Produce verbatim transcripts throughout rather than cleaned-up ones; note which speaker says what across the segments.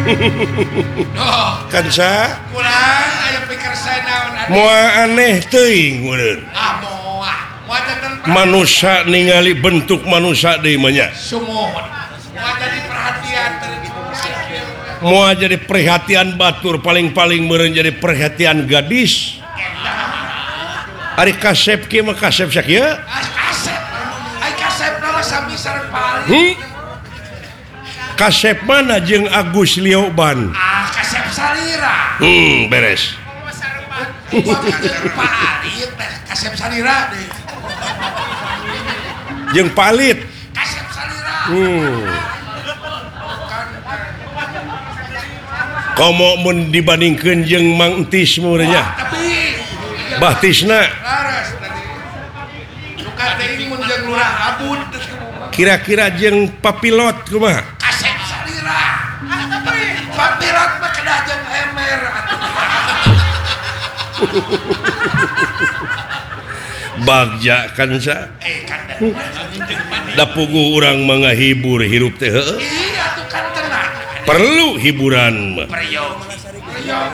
Speaker 1: kan sa
Speaker 2: kurang aya pikir saya naon
Speaker 1: moal aneh teuing meureun
Speaker 2: ah moal moal janten
Speaker 1: manusia ningali bentuk manusia deui mah nya
Speaker 2: sumuhun moal jadi perhatian gitu
Speaker 1: moal jadi perhatian batur paling-paling meureun jadi perhatian gadis ari kasep kieu mah kasep sakieu
Speaker 2: kasep ai kasep nama sami sareng paling
Speaker 1: hmm? Kasep mana jeung Agus Lioban
Speaker 2: ah kasep salira
Speaker 1: hmm beres
Speaker 2: Pak Alit kasep salira deh
Speaker 1: jeung Palit
Speaker 2: kasep salira
Speaker 1: hmm komo mun dibandingkeun jeung Mang Entis meureunnya
Speaker 2: tapi
Speaker 1: Bahtisna
Speaker 2: laras tadi luka teuing mun jeung lurah Abud
Speaker 1: kira-kira jeung Papilot kumaha
Speaker 2: kasep salira papilot mah kedah jeung emer
Speaker 1: bagja kan sa
Speaker 2: eh kan
Speaker 1: da puguh urang mangahibur hirup teh heueuh
Speaker 2: iya tuh kan tenang
Speaker 1: perlu hiburan mah
Speaker 2: priok priok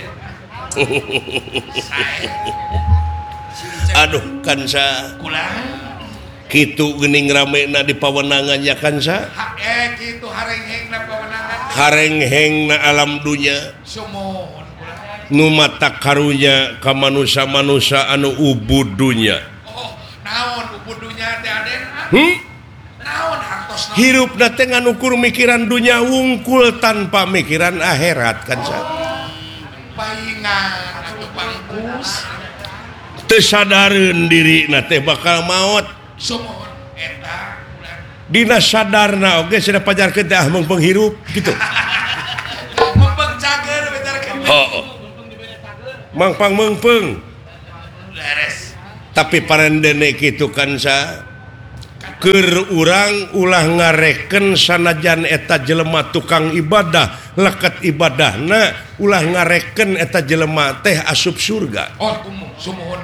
Speaker 1: aduh kan sa
Speaker 2: kulang
Speaker 1: kitu geuning ramena di pawenangannya kan sa
Speaker 2: ha eh kitu hareng-hengna pawenangan
Speaker 1: hareng-hengna alam dunya
Speaker 2: sumuhun
Speaker 1: nu mata karunya ka manusia-manusia anu ubud dunya
Speaker 2: oh naon ubudunya teh aden
Speaker 1: hmm?
Speaker 2: naon hartosna
Speaker 1: hirupna teh nganukur mikiran dunya wungkul tanpa mikiran akhirat kan sa
Speaker 2: paingan atuh bangkus
Speaker 1: teu sadareun dirina teh bakal maot
Speaker 2: sumuhun eta
Speaker 1: dina sadarna oge cenah pajarkeun teh ah mengpeng hirup gitu
Speaker 2: mempeng cager bejarkeun
Speaker 1: heuh mangpang mengpeng
Speaker 2: beres
Speaker 1: tapi parendene kitu kan sa keur urang ulah ngareken sanajan eta jelema tukang ibadah leket ibadahna ulah ngareken eta jelema teh asup surga
Speaker 2: oh kumu sumuhun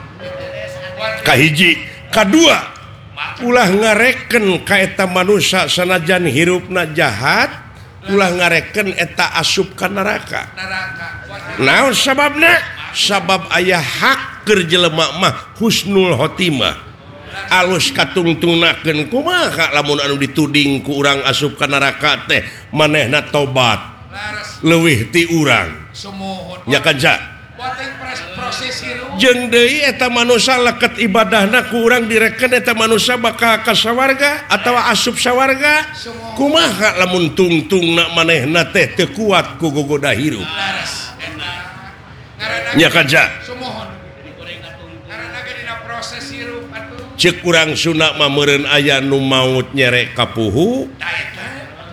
Speaker 1: kahiji kadua ulah ngareken ka eta manusia sanajan hirupna jahat ulah ngareken eta asup ka neraka
Speaker 2: neraka
Speaker 1: naon sababna sabab aya hak keur jelema mah husnul khotimah alus katungtungnakeun kumaha lamun anu dituding ku urang asup ka neraka teh manehna tobat
Speaker 2: laras
Speaker 1: leuwih ti urang
Speaker 2: sumuhun
Speaker 1: nya kan sa
Speaker 2: buatin proses hirup
Speaker 1: jeung deui eta manusia leket ibadahna ku urang direken eta manusia bakal ka sawarga atawa asup sawarga kumaha lamun tungtungna manehna teh teu kuat ku gogoda hirup
Speaker 2: laras eta ngaranna
Speaker 1: nya kan sa
Speaker 2: sumuhun ngaranna ge dina proses hirup atuh
Speaker 1: ceuk urang Sunda mah meureun aya nu maut nyere ka puhu
Speaker 2: da eta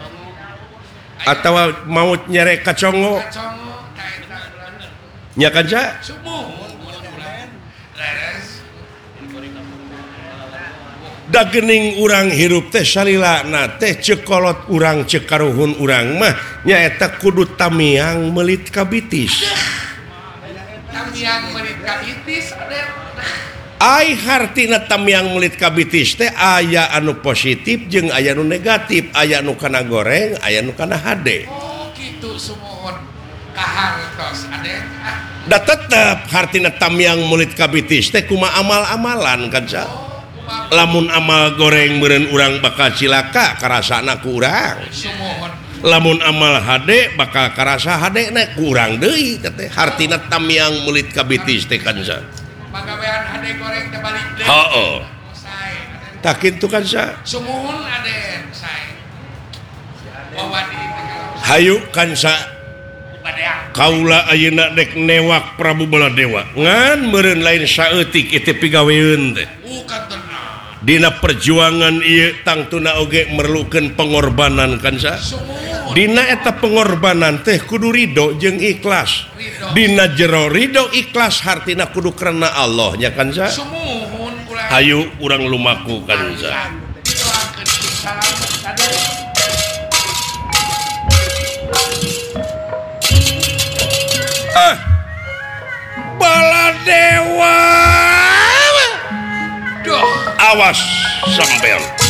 Speaker 1: atawa maut nyere ka congo
Speaker 2: congo da eta
Speaker 1: nya kan sa
Speaker 2: sumuhun laras
Speaker 1: da geuning urang hirup teh salilana teh cekolot urang ceuk karuhun urang mah nyaeta kudu tamiang meulit ka bitis
Speaker 2: tamiang merit ka itis aden
Speaker 1: ai hartina tamiang meulit ka bitis teh aya anu positif jeung aya anu negatif aya anu kana goreng aya anu kana hade
Speaker 2: oh kitu sumuhun kahartos aden ah
Speaker 1: da tetep hartina tamiang meulit ka bitis teh kumaha amal-amalan kan sa lamun amal goreng meureun urang bakal cilaka karasana ku urang
Speaker 2: sumuhun
Speaker 1: lamun amal hade bakal karasa hadena ku urang deui teh hartina tamiang meulit ka bitis teh kan sa
Speaker 2: pagawean hade goreng teh balik deui
Speaker 1: heuh
Speaker 2: sae
Speaker 1: tah kitu kan sa
Speaker 2: sumuhun aden sae wawadi teh kalau
Speaker 1: hayu kan sa
Speaker 2: badeak
Speaker 1: kaula ayeuna dek newak Prabu Baladewa ngan meureun lain saeutik ieu pigaweun teh
Speaker 2: bukan tenang
Speaker 1: dina perjuangan ieu tangtuna oge merlukeun pengorbanan kan sa
Speaker 2: sumuhun
Speaker 1: dina eta pengorbanan teh kudu ridho jeung ikhlas dina jero ridho ikhlas hartina kudu karena Allah nya kan sa
Speaker 2: sumuhun ulah
Speaker 1: hayu urang lumaku kan sa
Speaker 2: doakeun salamet aden
Speaker 1: ah Baladewa
Speaker 2: doh
Speaker 1: awas sambel